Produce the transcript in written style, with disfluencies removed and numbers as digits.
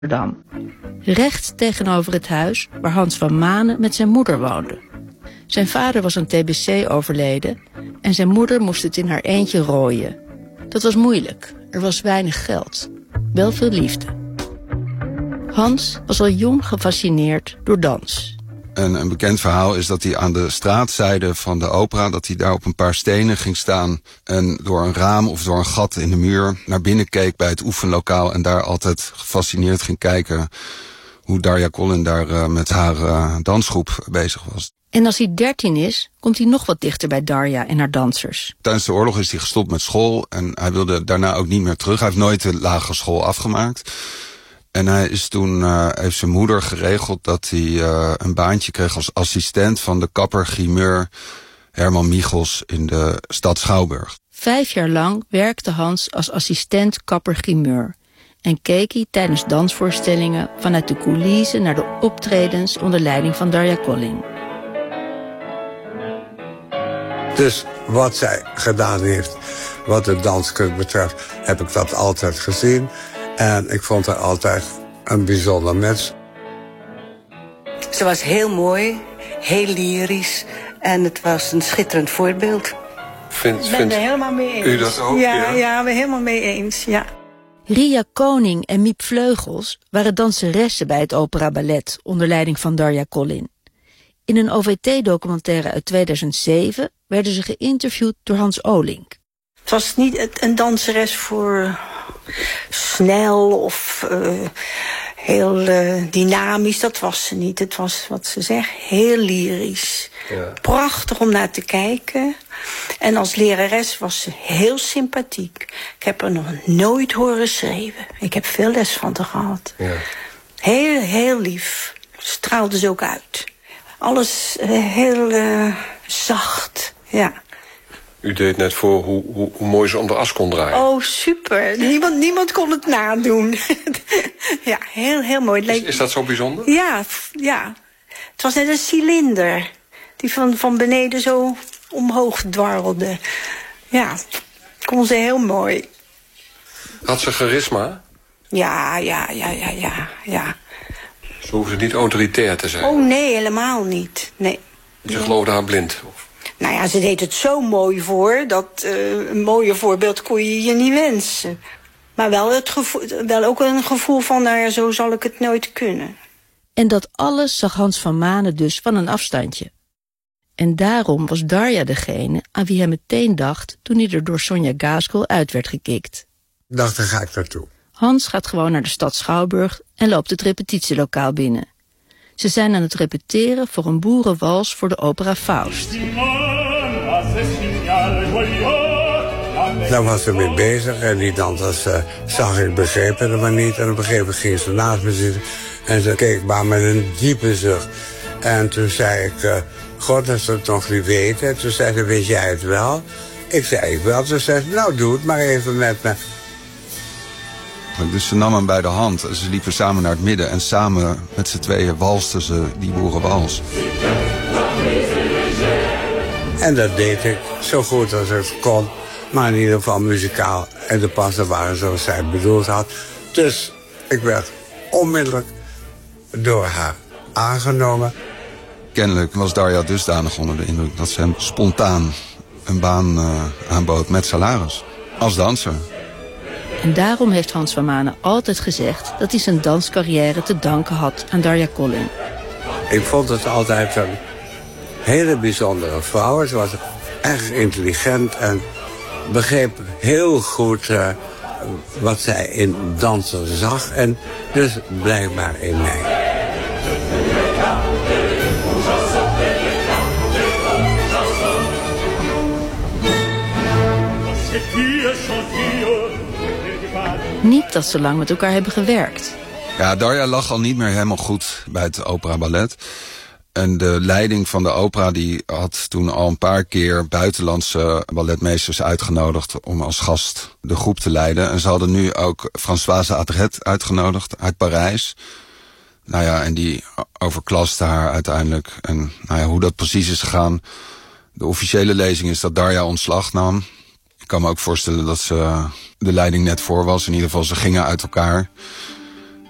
Amsterdam. Recht tegenover het huis waar Hans van Manen met zijn moeder woonde. Zijn vader was aan TBC overleden en zijn moeder moest het in haar eentje rooien. Dat was moeilijk, er was weinig geld, wel veel liefde. Hans was al jong gefascineerd door dans. Een bekend verhaal is dat hij aan de straatzijde van de opera, dat hij daar op een paar stenen ging staan en door een raam of door een gat in de muur naar binnen keek bij het oefenlokaal en daar altijd gefascineerd ging kijken hoe Darja Collin daar met haar dansgroep bezig was. En als hij 13 is, komt hij nog wat dichter bij Darja en haar dansers. Tijdens de oorlog is hij gestopt met school en hij wilde daarna ook niet meer terug. Hij heeft nooit de lagere school afgemaakt. En hij is toen, heeft zijn moeder geregeld dat hij een baantje kreeg als assistent van de kapper-grimeur Herman Michels in de stad Schouwburg. 5 jaar lang werkte Hans als assistent kapper-grimeur en keek hij tijdens dansvoorstellingen vanuit de coulissen naar de optredens onder leiding van Darja Collin. Dus wat zij gedaan heeft, wat de danskunst betreft, heb ik dat altijd gezien. En ik vond haar altijd een bijzonder mens. Ze was heel mooi, heel lyrisch en het was een schitterend voorbeeld. Ik ben er helemaal mee eens. U dat ook? Ja, we helemaal mee eens, ja. Ria Koning en Miep Vleugels waren danseressen bij het Opera Ballet onder leiding van Darja Collin. In een OVT-documentaire uit 2007 werden ze geïnterviewd door Hans Olink. Het was niet een danseres voor snel of heel dynamisch, dat was ze niet. Het was, wat ze zegt, heel lyrisch. Ja. Prachtig om naar te kijken. En als lerares was ze heel sympathiek. Ik heb haar nog nooit horen schreeuwen. Ik heb veel les van haar gehad. Ja. Heel, heel lief. Straalde ze ook uit. Alles heel zacht, ja. U deed net voor hoe mooi ze om de as kon draaien. Oh, super. Niemand kon het nadoen. Ja, heel, heel mooi. Is dat zo bijzonder? Ja. Het was net een cilinder die van beneden zo omhoog dwarrelde. Ja, kon ze heel mooi. Had ze charisma? Ja. Ze hoefde niet autoritair te zijn. Oh, nee, helemaal niet. Nee. Ze geloofde haar blind? Nou ja, ze deed het zo mooi voor, dat een mooier voorbeeld kon je niet wensen. Maar wel ook een gevoel van, nou ja, zo zal ik het nooit kunnen. En dat alles zag Hans van Manen dus van een afstandje. En daarom was Darja degene aan wie hij meteen dacht toen hij er door Sonja Gaskell uit werd gekikt. Ik dacht, daar ga ik naartoe. Hans gaat gewoon naar de stad Schouwburg en loopt het repetitielokaal binnen. Ze zijn aan het repeteren voor een boerenwals voor de opera Faust. Daar was ze mee bezig en die dansers zag ik, begreep het maar niet. En op een gegeven moment ging ze naast me zitten en ze keek maar met een diepe zucht. En toen zei ik, God, dat ze het nog niet weten. En toen zei ze, weet jij het wel? Ik zei, ik wel. Toen zei ze, nou doe het maar even met me. Dus ze nam hem bij de hand. Ze liepen samen naar het midden en samen met z'n tweeën walsten ze die boerenwals. En dat deed ik zo goed als ik kon. Maar in ieder geval muzikaal. En de passen waren zoals zij het bedoeld had. Dus ik werd onmiddellijk door haar aangenomen. Kennelijk was Darja dusdanig onder de indruk dat ze hem spontaan een baan aanbood met salaris. Als danser. En daarom heeft Hans van Manen altijd gezegd dat hij zijn danscarrière te danken had aan Darja Collin. Ik vond het altijd een hele bijzondere vrouw. Ze was erg intelligent en begreep heel goed wat zij in dansen zag. En dus blijkbaar in mij. Niet dat ze lang met elkaar hebben gewerkt. Ja, Darja lag al niet meer helemaal goed bij het Opera Ballet. En de leiding van de opera die had toen al een paar keer buitenlandse balletmeesters uitgenodigd om als gast de groep te leiden. En ze hadden nu ook Françoise Adret uitgenodigd uit Parijs. Nou ja, en die overklaste haar uiteindelijk. En nou ja, hoe dat precies is gegaan. De officiële lezing is dat Darja ontslag nam. Ik kan me ook voorstellen dat ze de leiding net voor was. In ieder geval, ze gingen uit elkaar.